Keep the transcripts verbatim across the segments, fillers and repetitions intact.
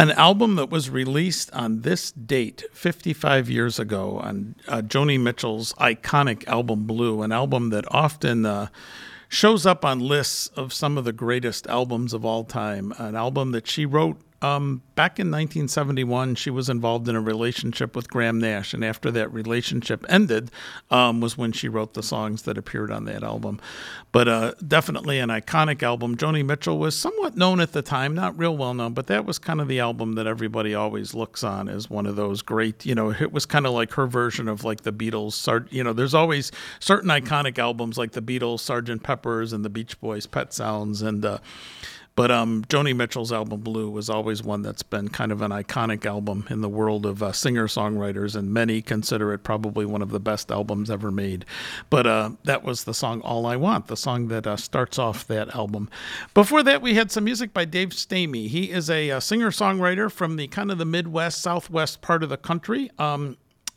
An album that was released on this date fifty-five years ago on uh, Joni Mitchell's iconic album Blue, an album that often uh, shows up on lists of some of the greatest albums of all time, an album that she wrote Um, back in nineteen seventy-one. She was involved in a relationship with Graham Nash, and after that relationship ended um, was when she wrote the songs that appeared on that album. But uh, definitely an iconic album. Joni Mitchell was somewhat known at the time, not real well known, but that was kind of the album that everybody always looks on as one of those great, you know, it was kind of like her version of like the Beatles. You know, there's always certain iconic albums like the Beatles, Sergeant Pepper's, and the Beach Boys, Pet Sounds, and uh, But um, Joni Mitchell's album Blue was always one that's been kind of an iconic album in the world of uh, singer-songwriters, and many consider it probably one of the best albums ever made. But uh, that was the song All I Want, the song that uh, starts off that album. Before that, we had some music by Dave Stamey. He is a, a singer-songwriter from the kind of the Midwest, Southwest part of the country. Um,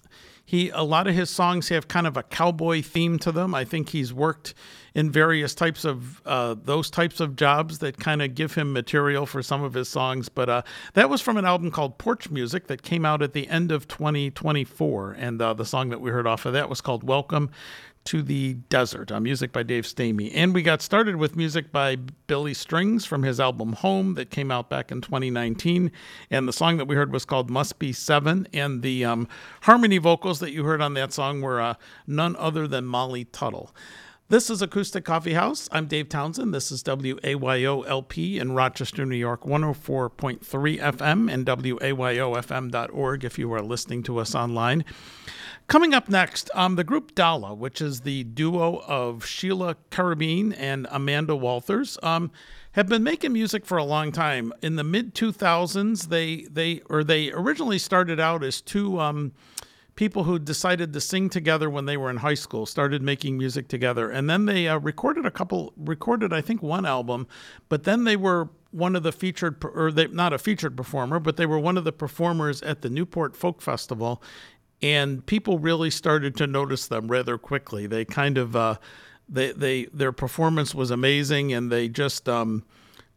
He, a lot of his songs have kind of a cowboy theme to them. I think he's worked in various types of uh, those types of jobs that kind of give him material for some of his songs. But uh, that was from an album called Porch Music that came out at the end of twenty twenty-four. And uh, the song that we heard off of that was called Welcome to the Desert, uh, music by Dave Stamey. And we got started with music by Billy Strings from his album Home that came out back in twenty nineteen. And the song that we heard was called Must Be Seven. And the um, harmony vocals that you heard on that song were uh, none other than Molly Tuttle. This is Acoustic Coffee House. I'm Dave Townsend. This is W A Y O L P in Rochester, New York, one oh four point three F M, and W A Y O F M dot org if you are listening to us online. Coming up next, um, the group Dala, which is the duo of Sheila Carabine and Amanda Walters, um, have been making music for a long time. In the mid two thousands, they they or they originally started out as two um, people who decided to sing together when they were in high school, started making music together, and then they uh, recorded a couple, recorded I think one album, but then they were one of the featured, or they not a featured performer, but they were one of the performers at the Newport Folk Festival. And people really started to notice them rather quickly. They kind of, uh, they they their performance was amazing, and they just, um,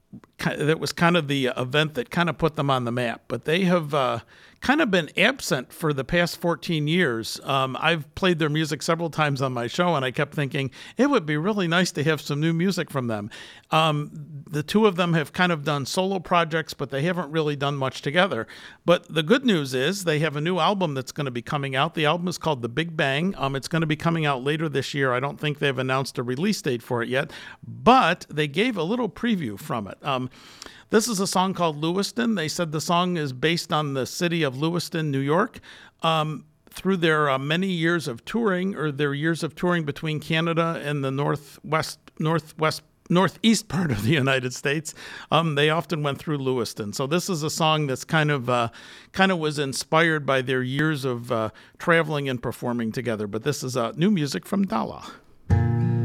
that was kind of the event that kind of put them on the map. But they have uh, kind of been absent for the past fourteen years. Um, I've played their music several times on my show, and I kept thinking it would be really nice to have some new music from them. Um, the two of them have kind of done solo projects, but they haven't really done much together. But the good news is they have a new album that's going to be coming out. The album is called The Big Bang. Um, it's going to be coming out later this year. I don't think they've announced a release date for it yet, but they gave a little preview from it. Um, This is a song called Lewiston. They said the song is based on the city of Lewiston, New York. Um, through their uh, many years of touring, or their years of touring between Canada and the northwest, northwest, northeast part of the United States, um, they often went through Lewiston. So this is a song that's kind of, uh, kind of was inspired by their years of uh, traveling and performing together. But this is uh, new music from Dala.